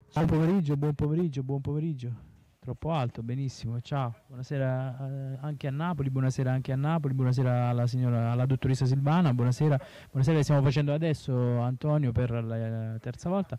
Buon pomeriggio, buon pomeriggio. Troppo alto, benissimo. Ciao, buonasera anche a Napoli, buonasera anche a Napoli, buonasera alla signora, alla dottoressa Silvana, buonasera, buonasera che stiamo facendo adesso Antonio per la terza volta.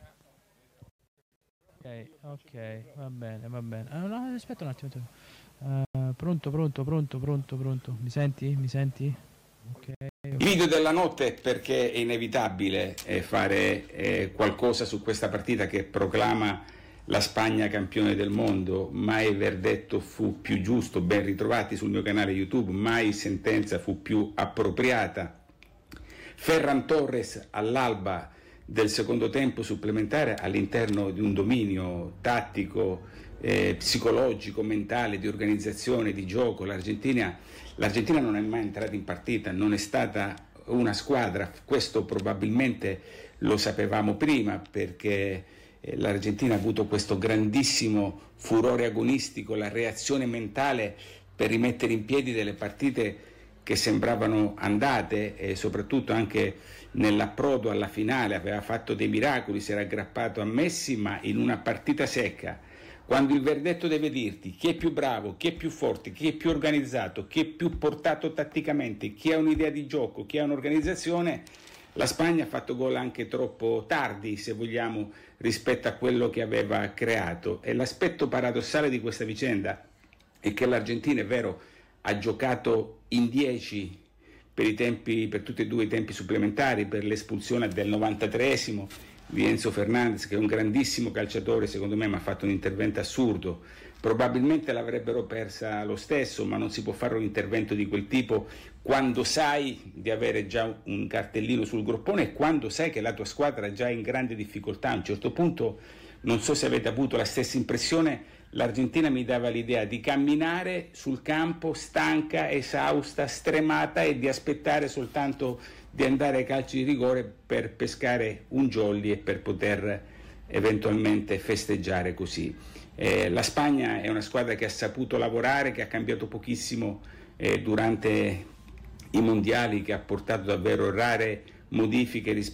Ok, ok, va bene, va bene. No, aspetta un attimo. Pronto, pronto, pronto, pronto, pronto. Mi senti? Mi senti? Ok, Il ok. video della notte perché è inevitabile fare qualcosa su questa partita che proclama la Spagna campione del mondo. Mai verdetto fu più giusto, ben ritrovati sul mio canale YouTube, mai sentenza fu più appropriata. Ferran Torres all'alba del secondo tempo supplementare all'interno di un dominio tattico, psicologico, mentale, di organizzazione, di gioco. L'Argentina non è mai entrata in partita, non è stata una squadra, questo probabilmente lo sapevamo prima perché l'Argentina ha avuto questo grandissimo furore agonistico, la reazione mentale per rimettere in piedi delle partite che sembravano andate, e soprattutto anche nell'approdo alla finale aveva fatto dei miracoli, si era aggrappato a Messi, ma in una partita secca, quando il verdetto deve dirti chi è più bravo, chi è più forte, chi è più organizzato, chi è più portato tatticamente, chi ha un'idea di gioco, chi ha un'organizzazione, la Spagna ha fatto gol anche troppo tardi, se vogliamo, rispetto a quello che aveva creato. E l'aspetto paradossale di questa vicenda è che l'Argentina, è vero, ha giocato in 10 per tutti e due i tempi supplementari, per l'espulsione del 93esimo di Enzo Fernandez, che è un grandissimo calciatore secondo me, ma ha fatto un intervento assurdo. Probabilmente l'avrebbero persa lo stesso, ma non si può fare un intervento di quel tipo quando sai di avere già un cartellino sul groppone e quando sai che la tua squadra è già in grande difficoltà. A un certo punto, non so se avete avuto la stessa impressione, l'Argentina mi dava l'idea di camminare sul campo stanca, esausta, stremata, e di aspettare soltanto di andare ai calci di rigore per pescare un jolly e per poter eventualmente festeggiare così. La Spagna è una squadra che ha saputo lavorare, che ha cambiato pochissimo durante i mondiali, che ha portato davvero rare modifiche rispetto